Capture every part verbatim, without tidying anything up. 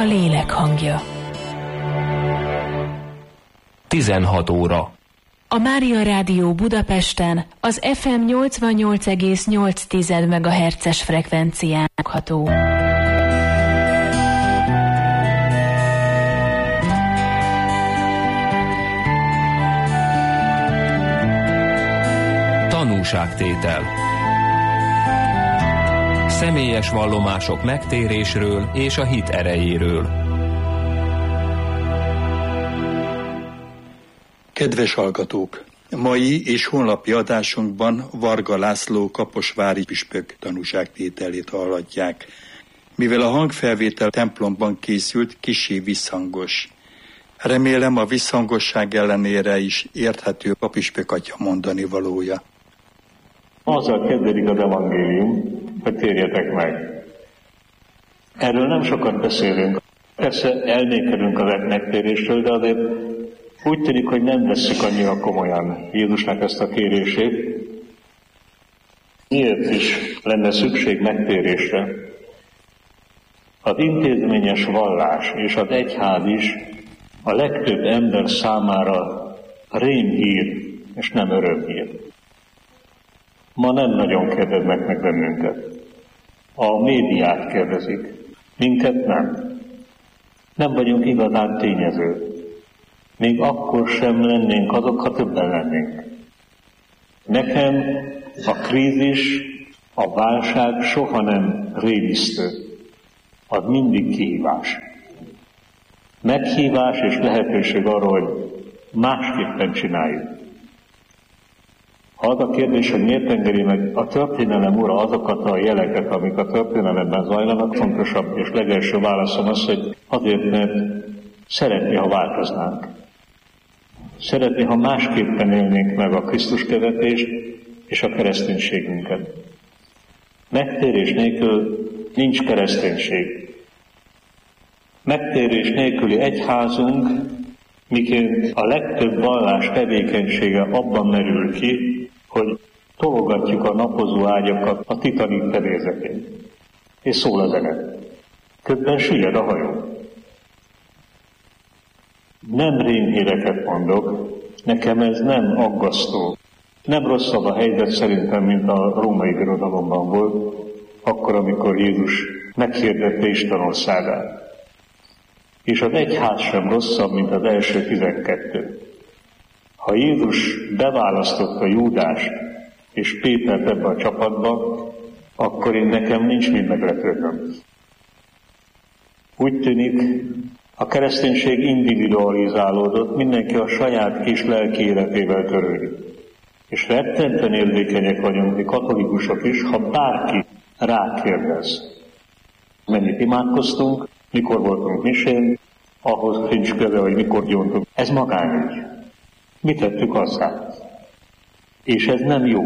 lélek hangja. tizenhat óra. A Mária Rádió Budapesten az ef em nyolcvannyolc egész nyolc megahertzes frekvencián hallható. Tanúságtétel. Személyes vallomások megtérésről és a hit erejéről. Kedves hallgatók! Mai és holnapi adásunkban Varga László kaposvári püspök tanúságtételét hallhatják. Mivel a hangfelvétel templomban készült, kissé visszhangos. Remélem, a visszhangosság ellenére is érthető a püspök atya mondani valója. Azzal kezdődik az evangélium, hogy térjetek meg. Erről nem sokat beszélünk. Persze elmékedünk a megtérésről, de azért úgy tűnik, hogy nem vesszük annyira komolyan Jézusnak ezt a kérését. Miért is lenne szükség megtérésre? Az intézményes vallás és az egyház is a legtöbb ember számára rémhír, és nem örömhír. Ma nem nagyon kérdeznek meg bennünket. A médiát kérdezik. Minket nem. Nem vagyunk igazán tényező. Még akkor sem lennénk azok, ha többen lennénk. Nekem a krízis, a válság soha nem rémisztő. Az mindig kihívás. Meghívás és lehetőség arra, hogy másképpen csináljuk. Ha az a kérdés, hogy miért engedi meg a történelem ura azokat a jeleket, amik a történelemben zajlanak, fontosabb és legelső válaszom az, hogy azért, mert szeretné, ha változnánk. Szeretné, ha másképpen élnénk meg a Krisztus követést és a kereszténységünket. Megtérés nélkül nincs kereszténység. Megtérés nélküli egyházunk, miként a legtöbb vallás tevékenysége abban merül ki, hogy tologatjuk a napozó ágyakat a Titanic fedélzetén. És szól a zene. Közben süllyed a hajó. Nem rémhíreket mondok, nekem ez nem aggasztó. Nem rosszabb a helyzet szerintem, mint a római birodalomban volt, akkor, amikor Jézus meghirdette Isten országát. És az egyház sem rosszabb, mint az első tizenkettő. Ha Jézus beválasztotta Júdást és Pétert ebbe a csapatba, akkor én nekem nincs mind meglepődöm. Úgy tűnik, a kereszténység individualizálódott, mindenki a saját kis lelki életével törődik. És rettenten érzékenyek vagyunk, mi katolikusok is, ha bárki rákérdez. Mennyit imádkoztunk, mikor voltunk misén, ahhoz nincs köze, hogy mikor gyóntunk. Ez magánügy. Mi tettük hozzá? És ez nem jó.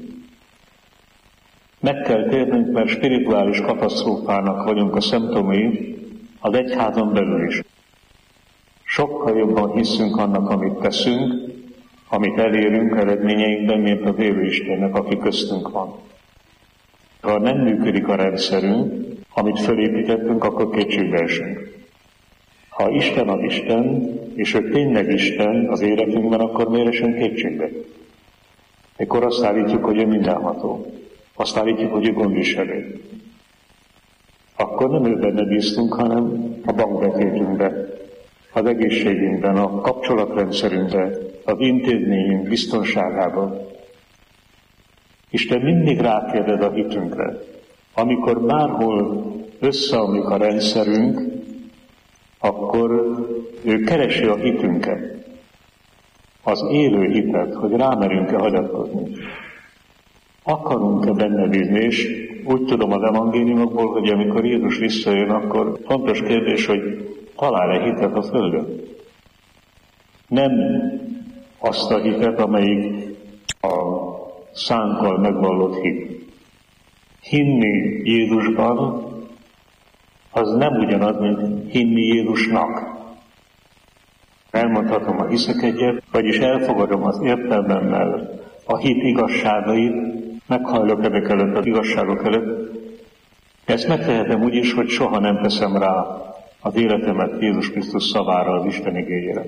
Meg kell térnünk, mert spirituális katasztrófának vagyunk a szimptomai az egyházon belül is. Sokkal jobban hiszünk annak, amit teszünk, amit elérünk eredményeinkben, mint az élő Istennek, aki köztünk van. Ha nem működik a rendszerünk, amit felépítettünk, akkor kétségbe esünk. Ha Isten az Isten, és ő tényleg Isten az életünkben, akkor miért esünk kétségbe? Ekkor azt állítjuk, hogy ő mindenható. Azt állítjuk, hogy ő gondviselő. Akkor nem ő benne bíztunk, hanem a bankbetétünkbe, az egészségünkben, a kapcsolatrendszerünkben, az intézményünk biztonságában. Isten mindig rákérdez a hitünkre. Amikor bárhol összeomlik a rendszerünk, akkor ő keresi a hitünket, az élő hitet, hogy rámerünk-e hagyatkozni. Akarunk-e benne bízni, és úgy tudom az evangéliumokból, hogy amikor Jézus visszajön, akkor fontos kérdés, hogy talál-e hitet a földön. Nem azt a hitet, amelyik a szánkkal megvallott hit. Hinni Jézusban, az nem ugyanaz, mint hinni Jézusnak. Elmondhatom, ha hiszek egyet, vagyis elfogadom az értelmemmel a hit igazságait, meghajlok ezek előtt az igazságok előtt. Ezt megtehetem úgy is, hogy soha nem teszem rá az életemet Jézus Krisztus szavára, az Isten igéjére.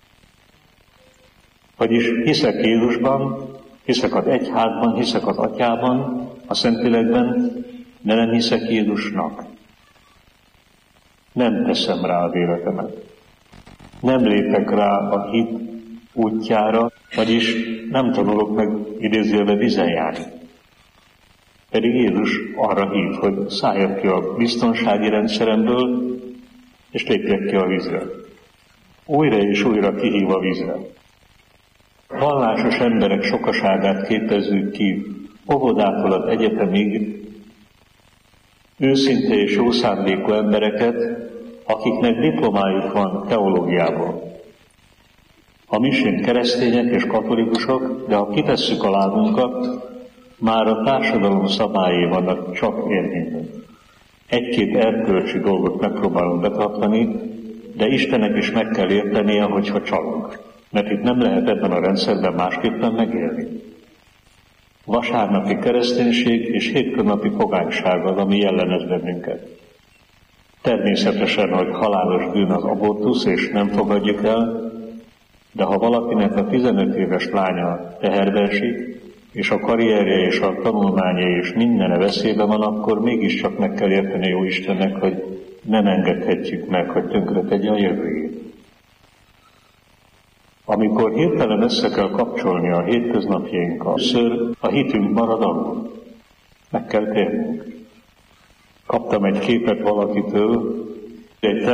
Vagyis hiszek Jézusban, hiszek az egyházban, hiszek az Atyában, a Szentlélekben, de nem hiszek Jézusnak. Nem teszem rá az életemet. Nem lépek rá a hit útjára, vagyis nem tanulok meg idézőjelbe vízen járni. Pedig Jézus arra hív, hogy szálljak ki a biztonsági rendszeremből, és lépjek ki a vízre. Újra és újra kihív a vízre. Vallásos emberek sokaságát képezzük ki, óvodától az egyetemig, őszinte és jó szándékú embereket, akiknek diplomájuk van teológiából. A misén keresztények és katolikusok, de ha kitesszük a lábunkat, már a társadalom szabályai vannak csak érvényben. Egy-két erkölcsi dolgot megpróbálunk betartani, de Istennek is meg kell értenie, hogyha csalunk. Mert itt nem lehet ebben a rendszerben másképpen megélni. Vasárnapi kereszténység és hétköznapi pogányság az, ami jellemez bennünket. Természetesen, hogy halálos bűn az abortusz, és nem fogadjuk el, de ha valakinek a tizenöt éves lánya teherbe esik, és a karrierje és a tanulmányai és mindene veszélyben van, akkor mégiscsak meg kell érteni jó Istennek, hogy nem engedhetjük meg, hogy tönkretegye a jövőjét. Amikor hirtelen össze kell kapcsolni a hétköznapjainkkal, először a hitünk marad alul. Meg kell térnünk. Kaptam egy képet valakitől, egy